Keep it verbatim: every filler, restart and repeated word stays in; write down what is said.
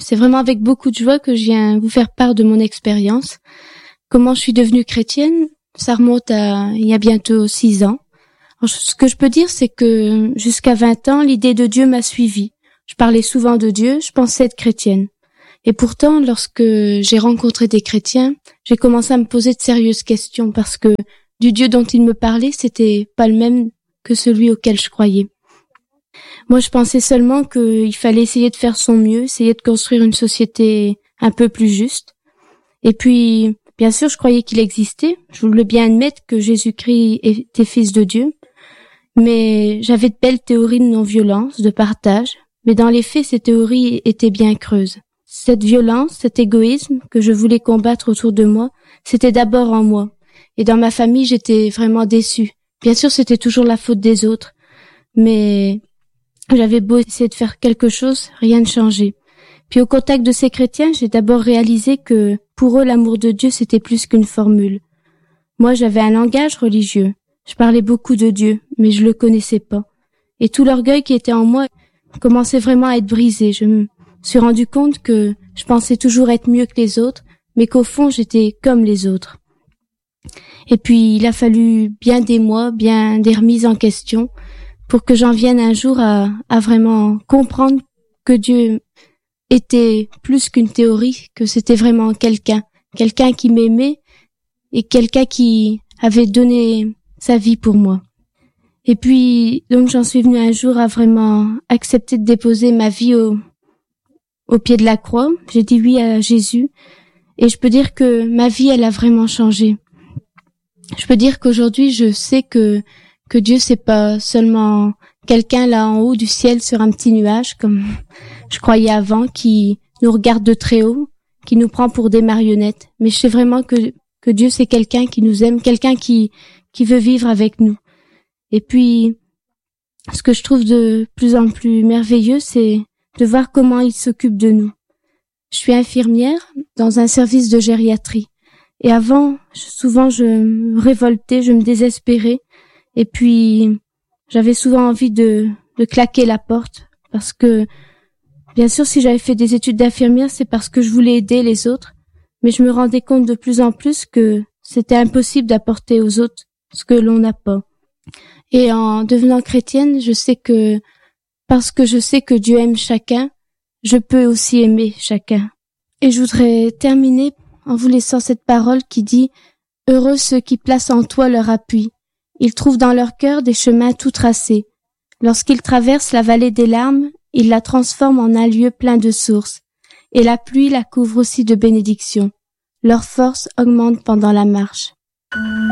c'est vraiment avec beaucoup de joie que je viens vous faire part de mon expérience. Comment je suis devenue chrétienne, ça remonte à il y a bientôt six ans. Alors, ce que je peux dire, c'est que jusqu'à vingt ans, l'idée de Dieu m'a suivie. Je parlais souvent de Dieu, je pensais être chrétienne. Et pourtant, lorsque j'ai rencontré des chrétiens, j'ai commencé à me poser de sérieuses questions parce que du Dieu dont ils me parlaient, c'était pas le même que celui auquel je croyais. Moi, je pensais seulement qu'il fallait essayer de faire son mieux, essayer de construire une société un peu plus juste. Et puis, bien sûr, je croyais qu'il existait. Je voulais bien admettre que Jésus-Christ était fils de Dieu. Mais j'avais de belles théories de non-violence, de partage. Mais dans les faits, ces théories étaient bien creuses. Cette violence, cet égoïsme que je voulais combattre autour de moi, c'était d'abord en moi. Et dans ma famille, j'étais vraiment déçue. Bien sûr, c'était toujours la faute des autres. Mais j'avais beau essayer de faire quelque chose, rien ne changeait. Puis au contact de ces chrétiens, j'ai d'abord réalisé que pour eux, l'amour de Dieu, c'était plus qu'une formule. Moi, j'avais un langage religieux. Je parlais beaucoup de Dieu, mais je le connaissais pas. Et tout l'orgueil qui était en moi commençait vraiment à être brisé. Je me suis rendu compte que je pensais toujours être mieux que les autres, mais qu'au fond, j'étais comme les autres. Et puis, il a fallu bien des mois, bien des remises en question pour que j'en vienne un jour à, à vraiment comprendre que Dieu était plus qu'une théorie, que c'était vraiment quelqu'un, quelqu'un qui m'aimait et quelqu'un qui avait donné sa vie pour moi. Et puis, donc, j'en suis venue un jour à vraiment accepter de déposer ma vie au, au pied de la croix. J'ai dit oui à Jésus et je peux dire que ma vie, elle a vraiment changé. Je peux dire qu'aujourd'hui, je sais que que Dieu, c'est pas seulement quelqu'un là en haut du ciel sur un petit nuage, comme je croyais avant, qui nous regarde de très haut, qui nous prend pour des marionnettes. Mais je sais vraiment que que Dieu, c'est quelqu'un qui nous aime, quelqu'un qui qui veut vivre avec nous. Et puis, ce que je trouve de plus en plus merveilleux, c'est de voir comment il s'occupe de nous. Je suis infirmière dans un service de gériatrie. Et avant, souvent, je me révoltais, je me désespérais. Et puis, j'avais souvent envie de, de claquer la porte. Parce que, bien sûr, si j'avais fait des études d'infirmière, c'est parce que je voulais aider les autres. Mais je me rendais compte de plus en plus que c'était impossible d'apporter aux autres ce que l'on n'a pas. Et en devenant chrétienne, je sais que, parce que je sais que Dieu aime chacun, je peux aussi aimer chacun. Et je voudrais terminer en vous laissant cette parole qui dit « Heureux ceux qui placent en toi leur appui. Ils trouvent dans leur cœur des chemins tout tracés. Lorsqu'ils traversent la vallée des larmes, ils la transforment en un lieu plein de sources. Et la pluie la couvre aussi de bénédictions. Leur force augmente pendant la marche. »